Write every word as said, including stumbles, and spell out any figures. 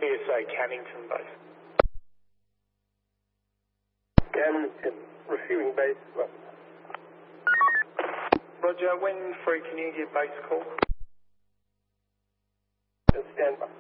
S A Cannington base. Cannington, receiving base. Well. Roger, when free, can you give base call? Stand by.